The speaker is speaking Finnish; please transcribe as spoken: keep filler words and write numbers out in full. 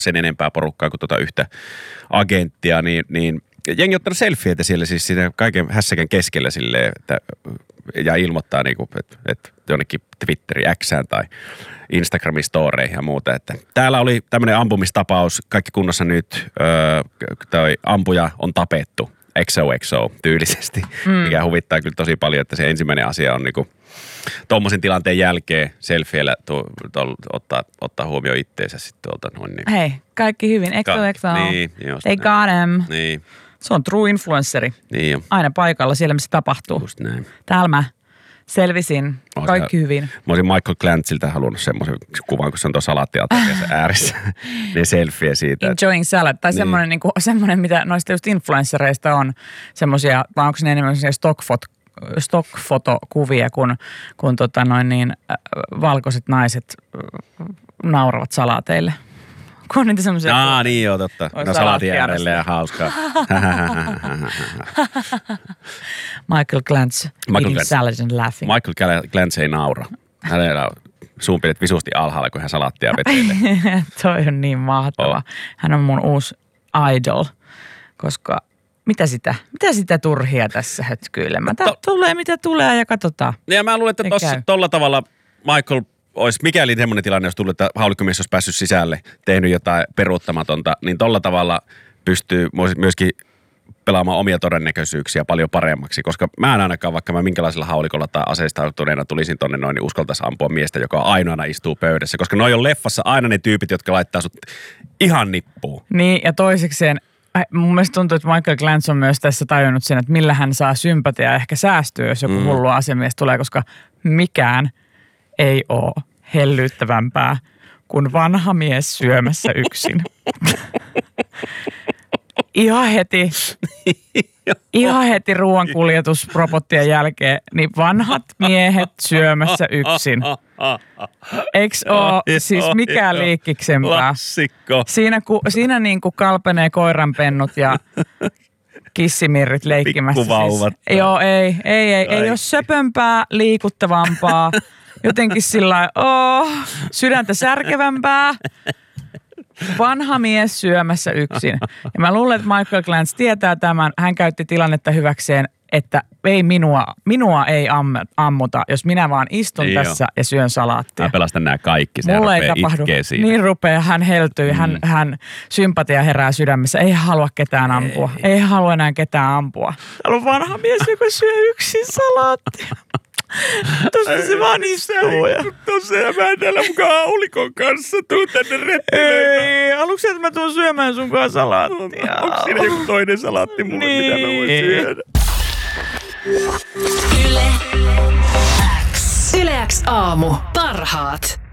sen enempää porukkaa kuin tuota yhtä agenttia, niin, niin jengi ottanut selfieitä siellä siis siinä kaiken hässäkän keskellä silleen, että, ja ilmoittaa niinku, että, että jonnekin Twitteri Xään tai Instagramin storeihin ja muuta. Että täällä oli tämmöinen ampumistapaus, kaikki kunnossa nyt, öö, toi ampuja on tapettu X O X O tyylisesti, mm. mikä huvittaa kyllä tosi paljon, että se ensimmäinen asia on niinku tuommoisen tilanteen jälkeen selfieillä tu, tu, ottaa, ottaa huomioon itteensä sitten tuolta noin. Niin. Hei, kaikki hyvin. X O X O. Niin, just They got him. Niin. Se on true influenceri. Niin jo. Aina paikalla siellä, missä tapahtuu. Just näin. Täällä mä selvisin. Kaikki mä, hyvin. Mä olisin Michael Clantzilta halunnut semmoisen kuvan, kun se on tuossa salaattiateriassa ääressä. Niin selfie siitä. Enjoying salad. Tai niin. semmoinen, niin kuin, semmoinen, mitä noista just influenssereista on. Semmoisia, vai onko ne enemmän stockfot stock-fotokuvia, kun, kun tota noin niin, äh, valkoiset naiset äh, nauravat salaateille. Kun on niitä semmoisia... Aa, niin joo, totta. No salaatin äärelle ja hauskaa. Michael Glantz, eating salad and laughing. Michael Glantz ei naura. Hänellä on suunpilet visusti alhaalla, kun hän salaattia vetelee. Toi on niin mahtava. Oh. Hän on mun uusi idol, koska... Mitä sitä? Mitä sitä turhia tässä hötskyilemään? Tää tulee mitä tulee ja katsotaan. Ja mä luulen, että tossa, tolla tavalla Michael olisi, mikäli semmoinen tilanne olisi tullut, että haulikkomies olisi päässyt sisälle, tehnyt jotain peruuttamatonta, niin tolla tavalla pystyy myöskin pelaamaan omia todennäköisyyksiä paljon paremmaksi, koska mä en ainakaan, vaikka mä minkälaisella haulikolla tai aseistautuneena tulisin tonne noin, niin uskaltaisi ampua miestä, joka ainoana istuu pöydässä, koska noi on leffassa aina ne tyypit, jotka laittaa sut ihan nippuun. Niin, ja toisekseen mun mielestä tuntuu, että Michael Glantz on myös tässä tajunnut sen, että millä hän saa sympatiaa ja ehkä säästyä, jos joku mm. hullu asiamies tulee, koska mikään ei ole hellyttävämpää kuin vanha mies syömässä yksin. Ihan heti, ihan heti ruoankuljetusrobottien jälkeen, niin vanhat miehet syömässä yksin. Eikö ole siis mikään liikkiksempää? Klassikko. Siinä, ku, siinä niin kuin kalpenee koiranpennut ja kissimirrit leikkimässä. Pikkuvauvat. Siis. Joo, ei, ei, ei, ei ole söpömpää, liikuttavampaa, jotenkin sillä oh, sydäntä särkevämpää. Vanha mies syömässä yksin. Ja mä luulen, että Michael Glantz tietää tämän. Hän käytti tilannetta hyväkseen, että ei minua, minua ei ammuta, jos minä vaan istun ei tässä ole. Ja syön salaattia. Mä pelastan nämä kaikki. Se mulle rupeaa itkee siinä. Niin rupeaa, hän heltyy, mm. hän, hän sympatia herää sydämessä. Ei halua ketään ampua. Ei, ei halua enää ketään ampua. Täällä on vanha mies, joka syö yksin salaattia. Tuossa se vaan istuu. Tuossa ja mä en täällä mukaan haulikon kanssa tuu tänne rettelemään. Ei, aluksi että mä tuun syömään sun kanssa salaattia. Onko siinä joku toinen salaatti mulle, niin. Mitä mä voin syödä? Yle X. Yle X aamu. Parhaat.